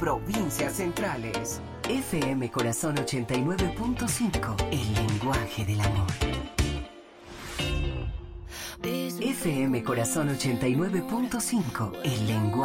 provincias centrales. FM Corazón 89.5, el lenguaje del amor. FM Corazón 89.5, el lenguaje